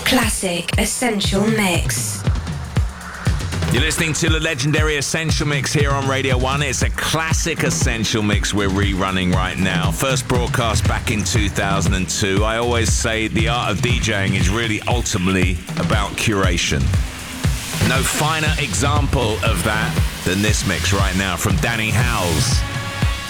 Classic Essential Mix. You're listening to the legendary Essential Mix here on Radio 1. It's a classic Essential Mix we're rerunning right now. First broadcast back in 2002. I always say the art of DJing is really ultimately about curation. No finer example of that than this mix right now from Danny Howells.